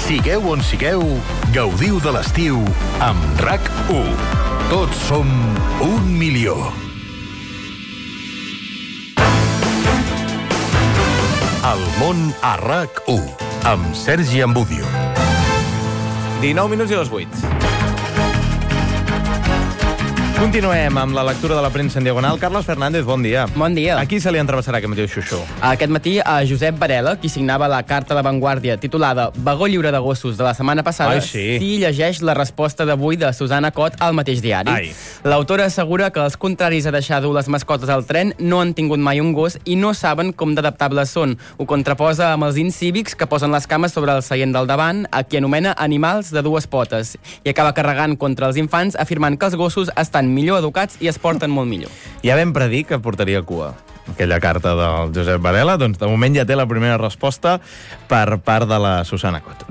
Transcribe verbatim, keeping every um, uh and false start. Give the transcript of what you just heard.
Sigueu on sigueu, gaudiu de l'estiu amb RAC u. Tots som un milió. El món a RAC u, amb Sergi Ambudio. dinou minuts i les vuit. Continuem amb la lectura de la premsa en diagonal. Carlos Fernández, bon dia. Bon dia. A qui se li entrevessarà aquest matí el Xuxó? Aquest matí a Josep Varela, qui signava la carta a La Vanguardia titulada Vagó lliure de gossos de la setmana passada, Ai, sí. sí llegeix la resposta d'avui de Susana Cot al mateix diari. Ai. L'autora assegura que els contraris a deixar dur les mascotes al tren no han tingut mai un gos i no saben com d'adaptables són. Ho contraposa amb els incívics que posen les cames sobre el seient del davant, a qui anomena animals de dues potes, i acaba carregant contra els infants afirmant que els gossos estan millor educats i es porten molt millor. Ja vam predir que portaria cua aquella carta del Josep Varela, doncs de moment ja té la primera resposta per part de la Susana Cot.